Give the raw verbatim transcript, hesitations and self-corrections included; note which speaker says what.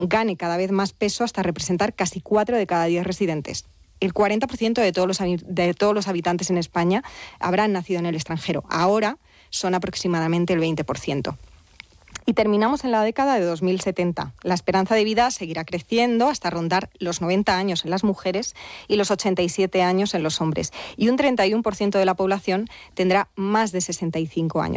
Speaker 1: gane cada vez más peso hasta representar casi cuatro de cada diez residentes. El cuarenta por ciento de todos los, de todos los habitantes en España habrán nacido en el extranjero. Ahora son aproximadamente el veinte por ciento. Y terminamos en la década de dos mil setenta. La esperanza de vida seguirá creciendo hasta rondar los noventa años en las mujeres y los ochenta y siete años en los hombres. Y un treinta y uno por ciento de la población tendrá más de sesenta y cinco años.